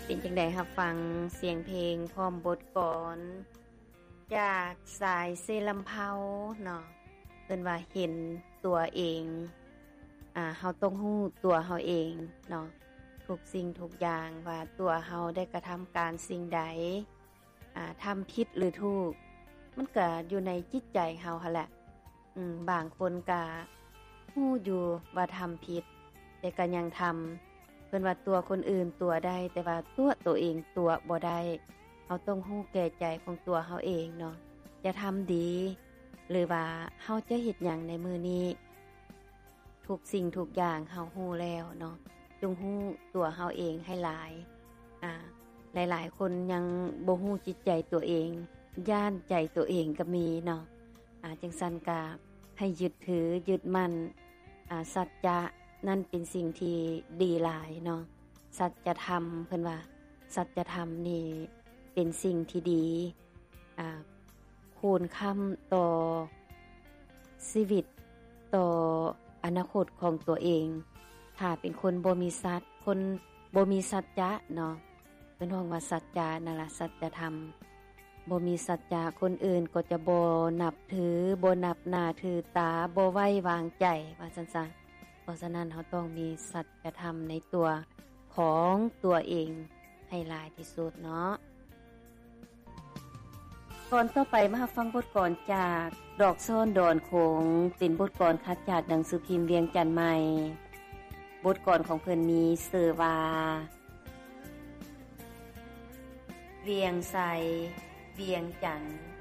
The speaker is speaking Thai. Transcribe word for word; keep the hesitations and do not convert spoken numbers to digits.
เป็นจังได๋รับฟังเสียงเพลงพร้อมบทกลอนจากสายเซลำเภาเนาะเอิ้นว่าเห็นตัวเองอ่าเฮาต้องรู้ตัวเฮาเองเนาะทุกสิ่งทุกอย่างว่าตัวเฮาได้กระทำการสิ่งใดอ่าทำผิดหรือถูกมันก็อยู่ในจิตใจเฮาหั่นแหละอืมบางคนก็รู้อยู่ว่าทำผิดแต่ก็ยังทำเพิ่นว่าตัวคนอื่นตัวได้แต่ว่าตัวตัวเองตัวบ่ได้เฮาต้องรู้แก่ใจของตัวเฮาเองเนาะจะทำดีหรือว่าเฮาจะเฮ็ดหยังในมื้อนี้ทุกสิ่งทุกอย่างเฮารู้แล้วเนาะจงรู้ตัวเฮาเองให้หลายอ่าหลายๆคนยังบ่รู้จิตใจตัวเองย่านใจตัวเองก็มีเนาะอ่าจังซั่นก็ให้ยึดถือยึดมั่นอ่าสัจจะนั่นเป็นสิ่งที่ดีหลายเนาะสัจธรรมเพิ่นว่าสัจธรรมนี่เป็นสิ่งที่ดีอ่าคูณค้ำต่อชีวิตต่ออนาคตของตัวเองถ้าเป็นคนบ่มีสัจคนบ่มีสัจจะเนาะเพิ่นฮ้องว่าสัจจะนั่นล่ะสัจธรรมบ่มีสัจจะคนอื่นก็จะบ่นับถือบ่นับหน้าถือตาบ่ไว้วางใจว่าซั่นซะเพราะฉะนั้นเราต้องมีสัจธรรมในตัวของตัวเองให้หลายที่สุดเนาะก่อนต่อไปมาฟังบทกลอนจากดอกซ่อนดอนโขงเป็นบทกลอนคัดจากหนังสือพิมพ์เวียงจันทน์ใหม่บทกลอนของเพิ่นมีชื่อว่าเวียงไสเวียงจันทน์